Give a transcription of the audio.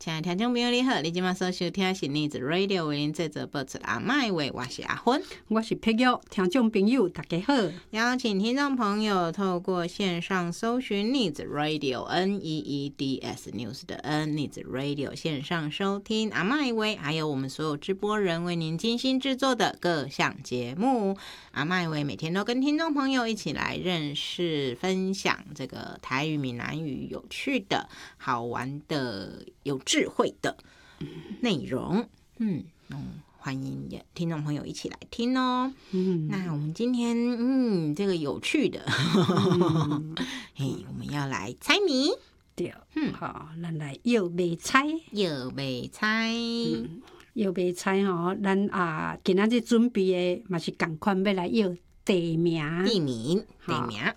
亲爱的听众朋友你好，你今晚所收听的是Needs Radio 为您制作播出阿麦话，我是阿芬， 我是佩玉，听众朋友大家好。 邀请听众朋友透过线上搜寻 Needs Radio NEEDS News 的 Needs Radio 线上收听阿麦话，还有我们所有直播人为您精心制作的各项节目。阿麦话每天都跟听众朋友一起来认识、分享这个台语、闽南语有趣的、好玩的、有智慧的内容。欢迎听众朋友一起来听哦。那我们今天这个有趣的，我们要来猜谜。 对，好，咱来摇卖猜， 摇卖猜， 摇卖猜吼，咱今仔日准备的嘛是同款要来摇地名， 地名，